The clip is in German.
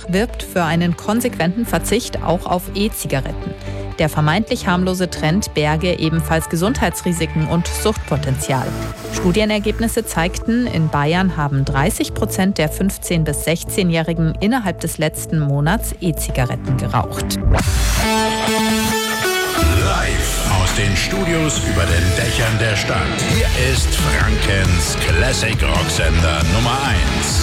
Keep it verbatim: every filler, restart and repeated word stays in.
wirbt für einen konsequenten Verzicht auch auf E-Zigaretten. Der vermeintlich harmlose Trend berge ebenfalls Gesundheitsrisiken und Suchtpotenzial. Studienergebnisse zeigten, in Bayern haben dreißig Prozent der fünfzehn- bis sechzehnjährigen innerhalb des letzten Monats E-Zigaretten geraucht. Live aus den Studios über den Dächern der Stadt. Hier ist Frankens Classic Rocksender Nummer eins.